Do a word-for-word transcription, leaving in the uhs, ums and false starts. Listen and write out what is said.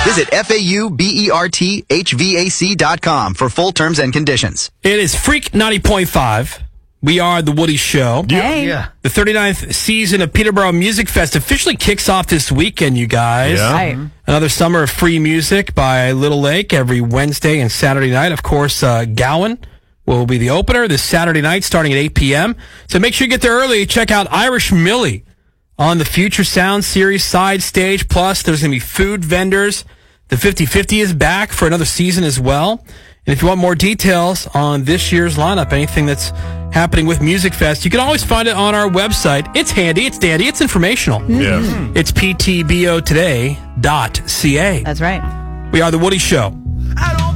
Visit F A U B E R T H V A C dot com for full terms and conditions. It is Freak ninety point five. We are The Woody Show. Hey. Yeah. The thirty-ninth season of Peterborough Music Fest officially kicks off this weekend, you guys. Yeah. Right. Another summer of free music by Little Lake every Wednesday and Saturday night. Of course, uh, Gowan will be the opener this Saturday night starting at eight p.m. So make sure you get there early. Check out Irish Millie on the Future Sound Series side stage. Plus, there's going to be food vendors. The fifty-fifty is back for another season as well. And if you want more details on this year's lineup, anything that's happening with Music Fest, you can always find it on our website. It's handy, it's dandy, it's informational. Yeah. It's p t b o today dot c a. That's right. We are The Woody Show.